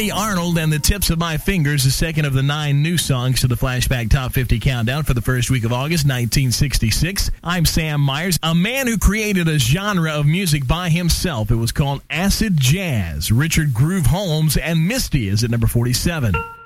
Eddy Arnold and the Tips of My Fingers, the second of the 9 new songs to the Flashback Top 50 Countdown for the first week of August, 1966. I'm Sam Myers, a man who created a genre of music by himself. It was called acid jazz. Richard Groove Holmes and Misty is at number 47.